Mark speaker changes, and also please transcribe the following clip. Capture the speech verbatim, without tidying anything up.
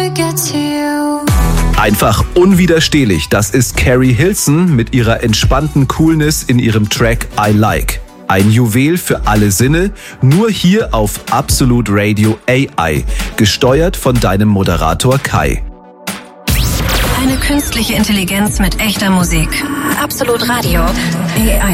Speaker 1: Einfach unwiderstehlich, das ist Carrie Hilson mit ihrer entspannten Coolness in ihrem Track I Like. Ein Juwel für alle Sinne, nur hier auf Absolut Radio A I, gesteuert von deinem Moderator Kai.
Speaker 2: Eine künstliche Intelligenz mit echter Musik. Absolut Radio A I.